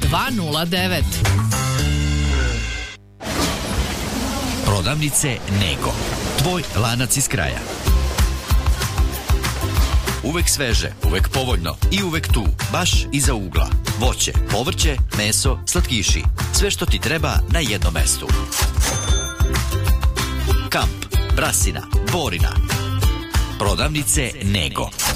209. Prodavnice Nego. Tvoj lanac iz kraja. Uvek sveže, uvek povoljno i uvek tu, baš iza ugla. Voće, povrće, meso, slatkiši. Sve što ti treba na jednom mestu. Kamp, Brasina, Borina. Prodavnice Nego.